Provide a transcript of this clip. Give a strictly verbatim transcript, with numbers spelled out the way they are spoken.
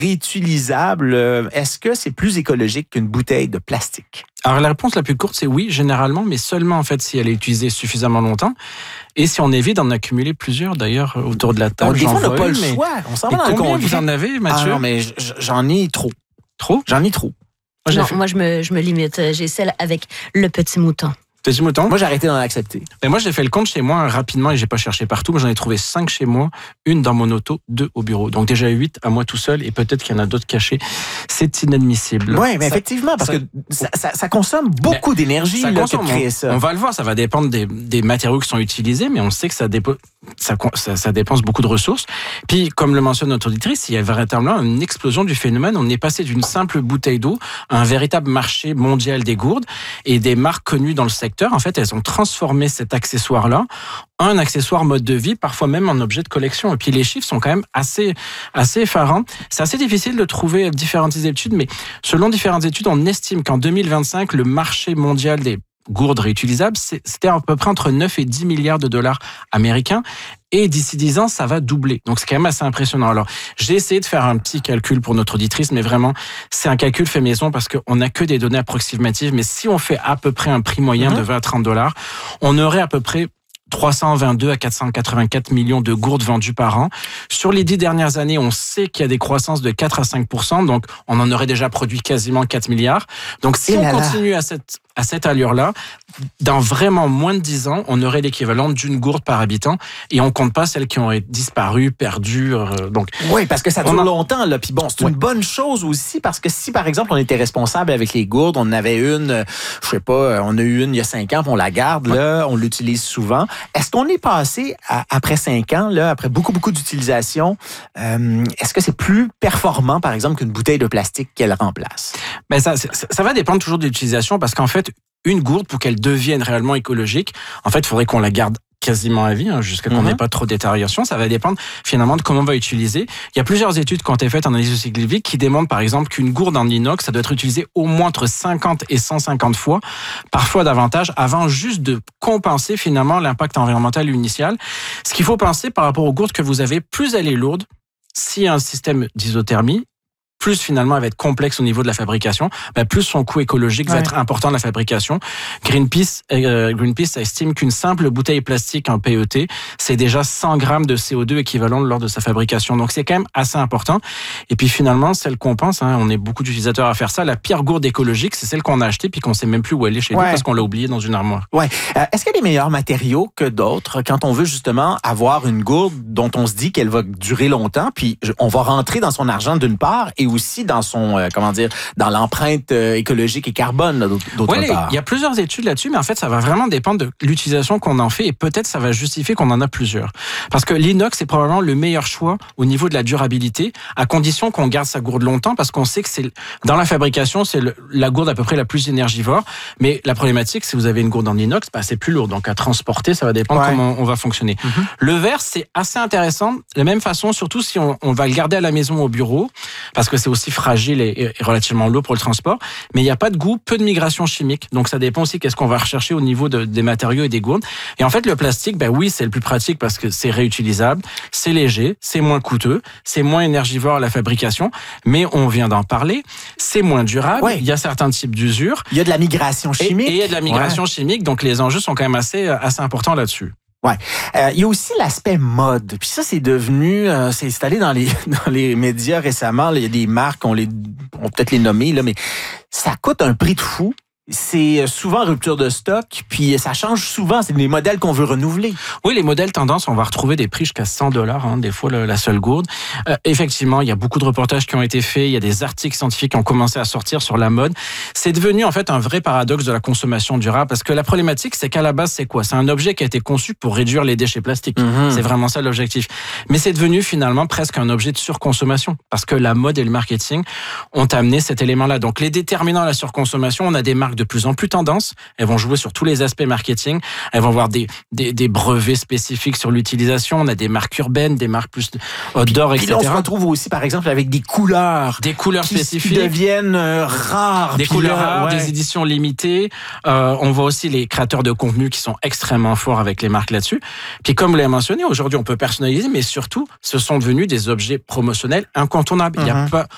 réutilisable, est-ce que c'est plus écologique qu'une bouteille de plastique? Alors la réponse la plus courte, c'est oui, généralement, mais seulement en fait si elle est utilisée suffisamment longtemps et si on évite d'en accumuler plusieurs d'ailleurs autour de la table. Donc, des fois, on n'a pas une, le mais... choix. On s'en va dans le combien concret. Vous en avez, Mathieu? Ah non, mais j'en ai trop. Trop? J'en ai trop. Moi, non, fait... moi je, me, je me limite. J'ai celle avec le petit mouton. Petit mouton? Moi, j'ai arrêté d'en accepter. Mais moi, j'ai fait le compte chez moi rapidement et j'ai pas cherché partout. Moi, j'en ai trouvé cinq chez moi, une dans mon auto, deux au bureau. Donc déjà huit à moi tout seul et peut-être qu'il y en a d'autres cachés. C'est inadmissible. Oui, mais ça, effectivement, parce ça, que ça, ça, ça consomme beaucoup d'énergie là, consomme, que de créer ça. On va le voir, ça va dépendre des, des matériaux qui sont utilisés, mais on sait que ça, dépo, ça, ça, ça dépense beaucoup de ressources. Puis, comme le mentionne notre auditrice, il y a véritablement une explosion du phénomène. On est passé d'une simple bouteille d'eau à un véritable marché mondial des gourdes et des marques connues dans le secteur. En fait, elles ont transformer cet accessoire-là en un accessoire mode de vie, parfois même en objet de collection. Et puis les chiffres sont quand même assez, assez effarants. C'est assez difficile de trouver différentes études, mais selon différentes études, on estime qu'en deux mille vingt-cinq, le marché mondial des gourdes réutilisables, c'était à peu près entre neuf et dix milliards de dollars américains. Et d'ici dix ans, ça va doubler. Donc, c'est quand même assez impressionnant. Alors, j'ai essayé de faire un petit calcul pour notre auditrice, mais vraiment, c'est un calcul fait maison parce qu'on n'a que des données approximatives. Mais si on fait à peu près un prix moyen mmh. de vingt à trente dollars, on aurait à peu près trois cent vingt-deux à quatre cent quatre-vingt-quatre millions de gourdes vendues par an. Sur les dix dernières années, on sait qu'il y a des croissances de quatre à cinq pour cent, donc on en aurait déjà produit quasiment quatre milliards. Donc si on continue à cette, à cette allure-là, dans vraiment moins de dix ans, on aurait l'équivalent d'une gourde par habitant et on compte pas celles qui ont disparu, perdues. Euh, donc, oui, parce que ça dure a... longtemps. Là. Puis bon, c'est une oui. bonne chose aussi parce que si, par exemple, on était responsable avec les gourdes, on avait une, je sais pas, on a eu une il y a cinq ans, puis on la garde, ouais. là, on l'utilise souvent. Est-ce qu'on est passé, à, après cinq ans, là, après beaucoup, beaucoup d'utilisation, euh, est-ce que c'est plus performant, par exemple, qu'une bouteille de plastique qu'elle remplace? Ben ça, ça, ça va dépendre toujours de l'utilisation parce qu'en fait, une gourde, pour qu'elle devienne réellement écologique, en fait, il faudrait qu'on la garde quasiment à vie, hein, jusqu'à qu'on n'ait mm-hmm. pas trop de détérioration. Ça va dépendre finalement de comment on va utiliser. Il y a plusieurs études qui ont été faites en analyse cycle de vie qui démontrent par exemple qu'une gourde en inox, ça doit être utilisé au moins entre cinquante et cent cinquante fois, parfois davantage, avant juste de compenser finalement l'impact environnemental initial. Ce qu'il faut penser par rapport aux gourdes que vous avez, plus elle est lourde, s'il y a un système d'isothermie, plus finalement elle va être complexe au niveau de la fabrication, ben plus son coût écologique ouais. va être important de la fabrication. Greenpeace, euh, Greenpeace estime qu'une simple bouteille plastique en P E T, c'est déjà cent grammes de C O deux équivalent lors de sa fabrication. Donc c'est quand même assez important. Et puis finalement, celle qu'on pense, hein, on est beaucoup d'utilisateurs à faire ça, la pire gourde écologique, c'est celle qu'on a achetée puis qu'on sait même plus où elle est chez ouais. nous parce qu'on l'a oubliée dans une armoire. Ouais. Euh, est-ce qu'il y a des meilleurs matériaux que d'autres quand on veut justement avoir une gourde dont on se dit qu'elle va durer longtemps, puis on va rentrer dans son argent d'une part et aussi dans son, euh, comment dire, dans l'empreinte euh, écologique et carbone, là, d'autre ouais, part. Il y a plusieurs études là-dessus, mais en fait, ça va vraiment dépendre de l'utilisation qu'on en fait et peut-être ça va justifier qu'on en a plusieurs. Parce que l'inox est probablement le meilleur choix au niveau de la durabilité, à condition qu'on garde sa gourde longtemps, parce qu'on sait que c'est, dans la fabrication, c'est le, la gourde à peu près la plus énergivore, mais la problématique, si vous avez une gourde en inox, bah, c'est plus lourd, donc à transporter, ça va dépendre ouais. comment on va fonctionner. Mm-hmm. Le verre, c'est assez intéressant, de la même façon, surtout si on, on va le garder à la maison au bureau, parce que c'est aussi fragile et, et relativement lourd pour le transport, mais il n'y a pas de goût, peu de migration chimique. Donc ça dépend aussi qu'est-ce qu'on va rechercher au niveau de, des matériaux et des gourdes. Et en fait, le plastique, ben oui, c'est le plus pratique parce que c'est réutilisable, c'est léger, c'est moins coûteux, c'est moins énergivore à la fabrication, mais on vient d'en parler, c'est moins durable. Ouais. Il y a certains types d'usure. Il y a de la migration chimique. Et, et il y a de la migration ouais. chimique, donc les enjeux sont quand même assez, assez importants là-dessus. Ouais, euh, il y a aussi l'aspect mode. Puis ça, c'est devenu, euh, c'est installé dans les dans les médias récemment. Là, il y a des marques, on les, on peut peut-être les nommer là, mais ça coûte un prix de fou. C'est souvent rupture de stock, puis ça change souvent. C'est les modèles qu'on veut renouveler. Oui, les modèles tendance, on va retrouver des prix jusqu'à cent dollars, hein, des fois le, la seule gourde. Euh, effectivement, il y a beaucoup de reportages qui ont été faits, il y a des articles scientifiques qui ont commencé à sortir sur la mode. C'est devenu en fait un vrai paradoxe de la consommation durable, parce que la problématique, c'est qu'à la base, c'est quoi? C'est un objet qui a été conçu pour réduire les déchets plastiques. Mm-hmm. C'est vraiment ça l'objectif. Mais c'est devenu finalement presque un objet de surconsommation, parce que la mode et le marketing ont amené cet élément-là. Donc les déterminants de la surconsommation, on a des marques de plus en plus tendance, elles vont jouer sur tous les aspects marketing, elles vont avoir des, des, des brevets spécifiques sur l'utilisation, on a des marques urbaines, des marques plus outdoor, et cetera. Puis là, on se retrouve aussi, par exemple, avec des couleurs. Des couleurs qui, spécifiques. Qui deviennent euh, rares. Des couleurs là, rares, ouais. des éditions limitées. Euh, on voit aussi les créateurs de contenu qui sont extrêmement forts avec les marques là-dessus. Puis comme vous l'avez mentionné, aujourd'hui, on peut personnaliser, mais surtout, ce sont devenus des objets promotionnels incontournables. Mm-hmm. Il n'y a pas